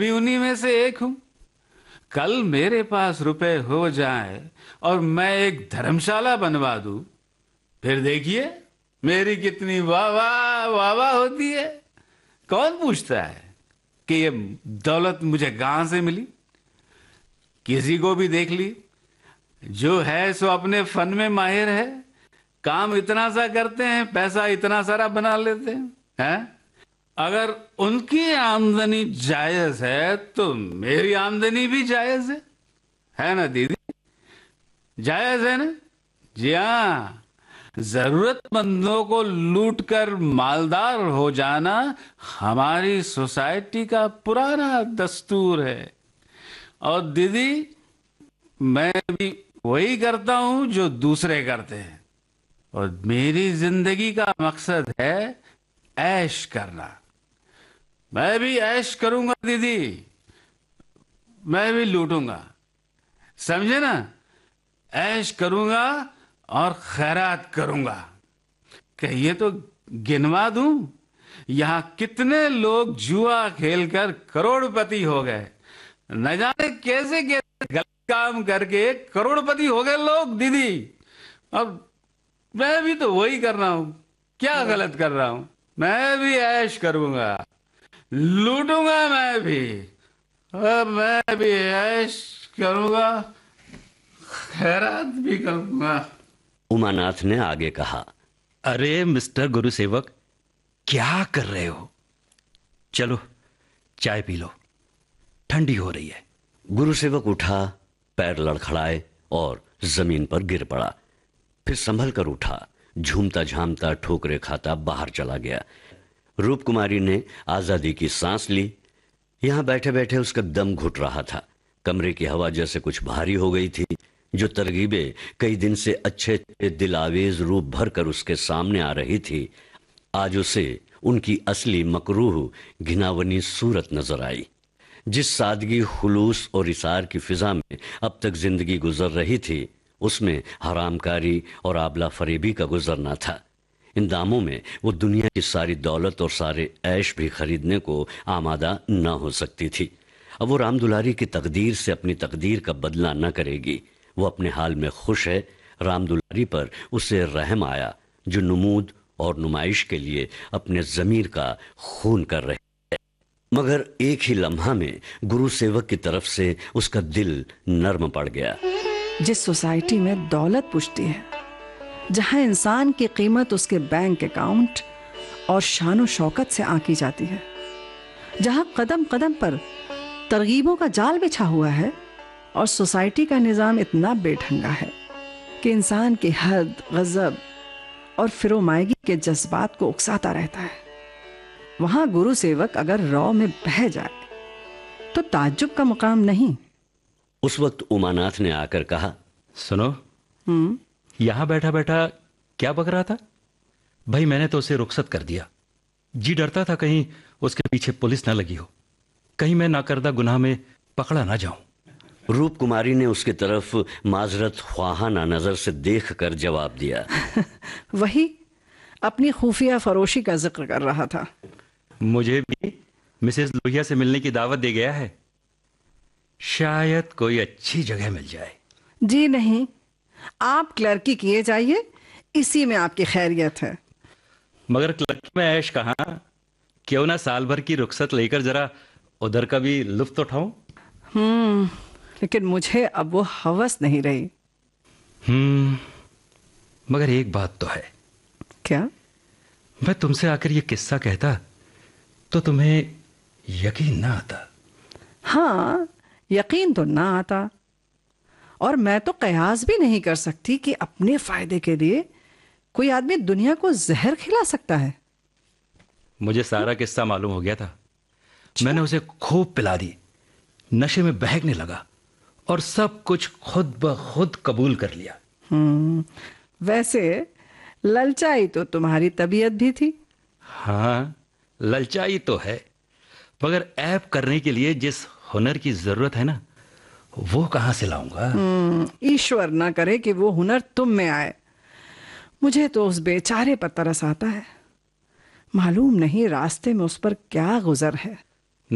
भी उन्हीं में से एक हूं। कल मेरे पास रुपए हो जाए और मैं एक धर्मशाला बनवा दूं, फिर देखिए मेरी कितनी वाह वाह वाह वाह होती है। कौन पूछता है कि ये दौलत मुझे कहां से मिली। किसी को भी देख ली, जो है सो अपने फन में माहिर है, काम इतना सा करते हैं, पैसा इतना सारा बना लेते हैं। अगर उनकी आमदनी जायज है तो मेरी आमदनी भी जायज है ना दीदी? जायज है ना? जी हाँ। जरूरतमंदों को लूटकर मालदार हो जाना हमारी सोसाइटी का पुराना दस्तूर है। और दीदी, मैं भी वही करता हूं जो दूसरे करते हैं, और मेरी जिंदगी का मकसद है ऐश करना। मैं भी ऐश करूंगा दीदी, मैं भी लूटूंगा, समझे ना? ऐश करूंगा और खैरात करूंगा। कहिए तो गिनवा दूं, यहां कितने लोग जुआ खेलकर करोड़पति हो गए। न जाने कैसे कैसे गलत काम करके करोड़पति हो गए लोग दीदी। अब मैं भी तो वही कर रहा हूं। क्या गलत कर रहा हूं? मैं भी ऐश करूंगा, लूटूंगा मैं भी। अब मैं भी ऐश करूंगा, खैरात भी करूंगा। उमानाथ ने आगे कहा, अरे मिस्टर गुरुसेवक, क्या कर रहे हो? चलो चाय पी लो, ठंडी हो रही है। गुरुसेवक उठा, पैर लड़खड़ाए और जमीन पर गिर पड़ा। फिर संभल कर उठा, झूमता झामता ठोकरे खाता बाहर चला गया। रूप कुमारी ने आजादी की सांस ली। यहां बैठे बैठे उसका दम घुट रहा था। कमरे की हवा जैसे कुछ भारी हो गई थी। जो तरगीबें कई दिन से अच्छे दिल आवेज रूप भर कर उसके सामने आ रही थी, आज उसे उनकी असली मकरूह घिनावनी सूरत नजर आई। जिस सादगी, खुलूस और इसार की फिजा में अब तक जिंदगी गुजर रही थी, उसमें हरामकारी और आबला फरेबी का गुजरना था। इन दामों में वो दुनिया की सारी दौलत और सारे ऐश भी खरीदने को आमादा न हो सकती थी। अब वो राम दुलारी की तकदीर से अपनी तकदीर का बदला न करेगी। वो अपने हाल में खुश है। राम दुलारी पर उसे रहम आया, जो नुमूद और नुमाइश के लिए अपने जमीर का खून कर रहे। मगर एक ही लम्हा में गुरु सेवक की तरफ से उसका दिल नर्म पड़ गया। जिस सोसाइटी में दौलत पुछती है, जहां इंसान की कीमत उसके बैंक अकाउंट और शान शौकत से आंकी जाती है, जहां कदम कदम पर तरगीबों का जाल बिछा हुआ है और सोसाइटी का निज़ाम इतना बेढंगा है कि इंसान की हद, गज़ब और फिरोमायगी के जज्बात को उकसाता रहता है, वहां गुरु सेवक अगर रौ में बह जाए तो ताज्जुब का मुकाम नहीं। उस वक्त उमानाथ ने आकर कहा, सुनो, यहां बैठा बैठा क्या बक रहा था? भाई मैंने तो उसे रुखसत कर दिया। जी डरता था कहीं उसके पीछे पुलिस ना लगी हो, कहीं मैं नाकर्दा गुनाह में पकड़ा ना जाऊं। रूप कुमारी ने उसकी तरफ माजरत ख्वाहाना नजर से देखकर जवाब दिया, वही अपनी खुफिया फरोशी का जिक्र कर रहा था। मुझे भी मिसेस लोहिया से मिलने की दावत दे गया है, शायद कोई अच्छी जगह मिल जाए। जी नहीं, आप क्लर्की किए जाइए, इसी में आपकी खैरियत है। मगर क्लर्की में ऐश कहां? क्यों ना साल भर की रुखसत लेकर जरा उधर का भी लुत्फ उठाऊं। लेकिन मुझे अब वो हवस नहीं रही। मगर एक बात तो है। क्या? मैं तुमसे आकर ये किस्सा कहता तो तुम्हें यकीन ना आता। हाँ, यकीन तो ना आता, और मैं तो कयास भी नहीं कर सकती कि अपने फायदे के लिए कोई आदमी दुनिया को जहर खिला सकता है। मुझे सारा किस्सा मालूम हो गया था। मैंने उसे खूब पिला दी, नशे में बहकने लगा और सब कुछ खुद ब खुद कबूल कर लिया। वैसे ललचाई तो तुम्हारी तबीयत भी थी। हाँ, ललचाई तो है, मगर ऐब करने के लिए जिस हुनर की जरूरत है ना, वो कहां से लाऊंगा? ईश्वर ना करे कि वो हुनर तुम में आए। मुझे तो उस बेचारे पर तरस आता है। मालूम नहीं रास्ते में उस पर क्या गुजर है।